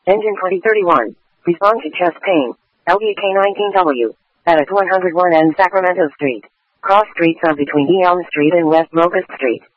Engine 2031. Respond to chest pain. LVK 19W. At 101 N Sacramento Street. Cross streets are between Elm Street and West Locust Street.